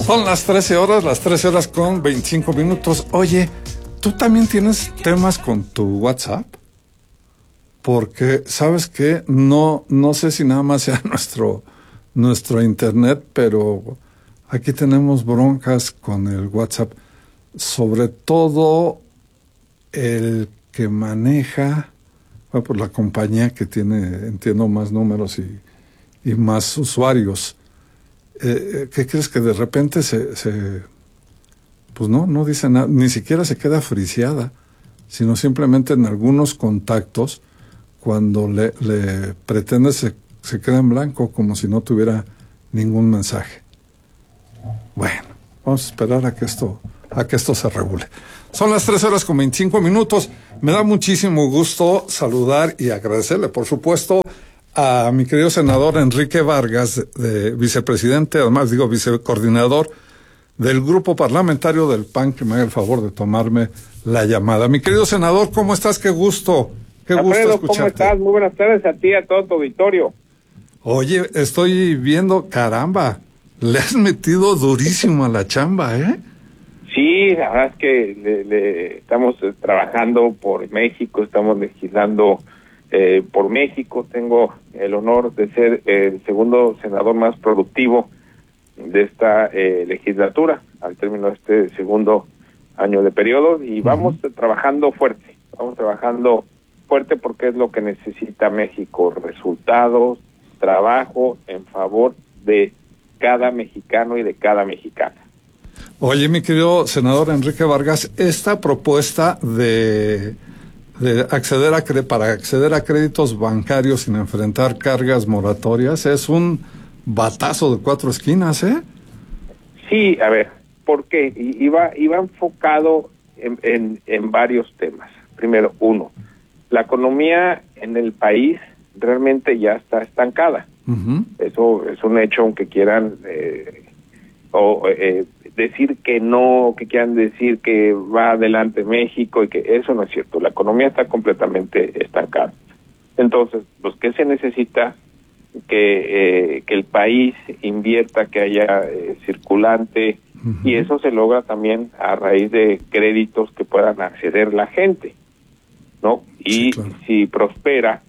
Son las 13 horas con 25 minutos. Oye, ¿tú también tienes temas con tu WhatsApp? Porque, ¿sabes qué? No sé si nada más sea nuestro internet, pero aquí tenemos broncas con el WhatsApp. Sobre todo el que maneja, bueno, pues la compañía que tiene, entiendo, más números y más usuarios. ¿Qué crees? Que de repente pues no dice nada, ni siquiera se queda friseada, sino simplemente en algunos contactos, cuando le pretende se queda en blanco, como si no tuviera ningún mensaje. Bueno, vamos a esperar a que esto se regule. Son las 13 horas con 25 minutos. Me da muchísimo gusto saludar y agradecerle, por supuesto, a mi querido senador Enrique Vargas, de vicepresidente, además vicecoordinador del grupo parlamentario del PAN, que me haga el favor de tomarme la llamada. Mi querido senador, ¿cómo estás? Qué gusto Alfredo, escucharte. ¿cómo estás? Muy buenas tardes a ti y a todo tu auditorio. Oye, estoy viendo, caramba, le has metido durísimo a la chamba, ¿eh? Sí, la verdad es que le estamos trabajando por México, estamos legislando por México. Tengo el honor de ser el segundo senador más productivo de esta legislatura al término de este segundo año de periodo, y vamos trabajando fuerte porque es lo que necesita México: resultados, trabajo en favor de cada mexicano y de cada mexicana. Oye, mi querido senador Enrique Vargas, esta propuesta de para acceder a créditos bancarios sin enfrentar cargas moratorias es un batazo de 4 esquinas, ¿eh? Sí, a ver, ¿por qué? Iba enfocado en varios temas. Primero, uno, la economía en el país realmente ya está estancada. Eso es un hecho, aunque quieran decir que no, que quieran decir que va adelante México, y que eso no es cierto. La economía está completamente estancada. Entonces, pues, ¿qué se necesita? Que el país invierta, que haya circulante, y eso se logra también a raíz de créditos que puedan acceder la gente, ¿no? Y sí, claro, si prospera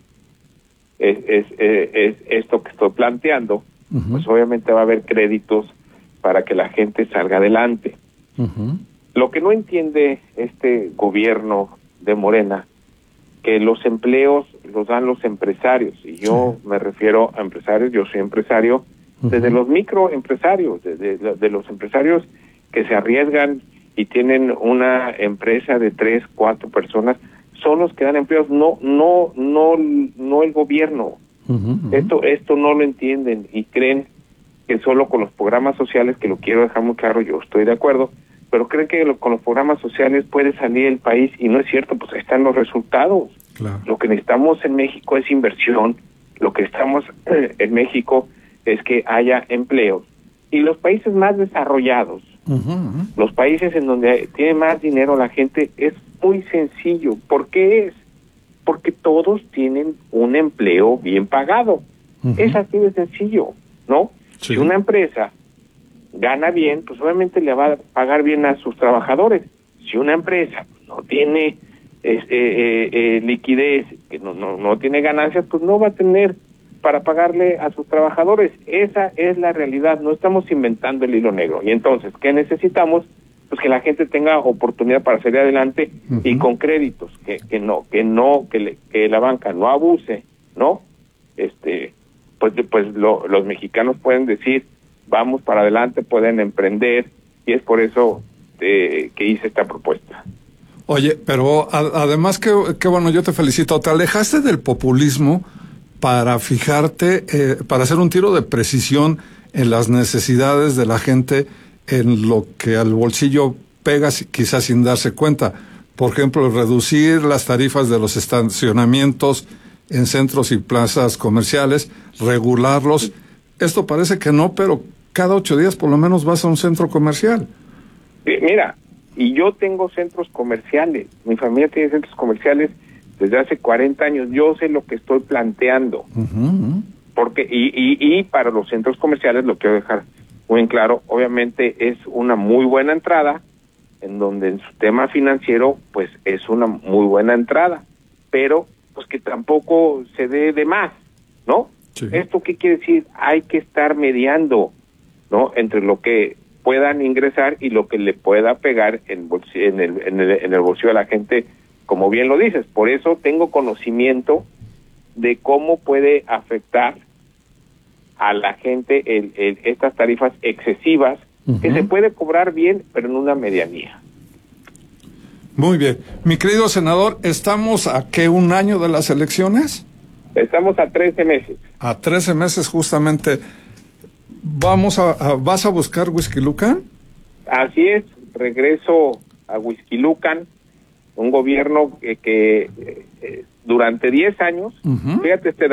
es esto que estoy planteando, pues obviamente va a haber créditos para que la gente salga adelante. Lo que no entiende este gobierno de Morena, que los empleos los dan los empresarios, y yo me refiero a empresarios, yo soy empresario, desde los microempresarios, de los empresarios que se arriesgan y tienen una empresa de 3, 4 personas, son los que dan empleos, no el gobierno. Esto no lo entienden y creen que solo con los programas sociales, que lo quiero dejar muy claro, yo estoy de acuerdo, pero creen que con los programas sociales puede salir el país, y no es cierto. Pues ahí están los resultados. Claro. Lo que necesitamos en México es inversión, lo que estamos en México es que haya empleos. Y los países más desarrollados, los países en donde tiene más dinero la gente, es muy sencillo. ¿Por qué es? Porque todos tienen un empleo bien pagado. Es así de sencillo, ¿no? Sí. Si una empresa gana bien, pues obviamente le va a pagar bien a sus trabajadores. Si una empresa no tiene liquidez, que no tiene ganancias, pues no va a tener para pagarle a sus trabajadores. Esa es la realidad, no estamos inventando el hilo negro. Y entonces, ¿qué necesitamos? Pues que la gente tenga oportunidad para salir adelante, y con créditos, que la banca no abuse, ¿no? Pues los mexicanos pueden decir, vamos para adelante, pueden emprender, y es por eso que hice esta propuesta. Oye, pero además que bueno, yo te felicito. Te alejaste del populismo para fijarte, para hacer un tiro de precisión en las necesidades de la gente, en lo que al bolsillo pega, quizás sin darse cuenta. Por ejemplo, reducir las tarifas de los estacionamientos en centros y plazas comerciales, regularlos. Esto parece que no, pero cada 8 días por lo menos vas a un centro comercial. Mira, y yo tengo centros comerciales, mi familia tiene centros comerciales desde hace 40 años, yo sé lo que estoy planteando. Porque y para los centros comerciales lo quiero dejar muy en claro, obviamente es una muy buena entrada, en donde en su tema financiero, pues es una muy buena entrada, pero pues que tampoco se dé de más, ¿no? Sí. ¿Esto qué quiere decir? Hay que estar mediando, ¿no? Entre lo que puedan ingresar y lo que le pueda pegar en el bolsillo de la gente, como bien lo dices. Por eso tengo conocimiento de cómo puede afectar a la gente estas tarifas excesivas, que se puede cobrar bien, pero en una medianía. Muy bien. Mi querido senador, ¿estamos a qué, un año de las elecciones? Estamos a 13 meses. A 13 meses justamente. ¿Vas a buscar Whisky Lucan? Así es, regreso a Whisky Lucan, un gobierno que durante 10 años, fíjate este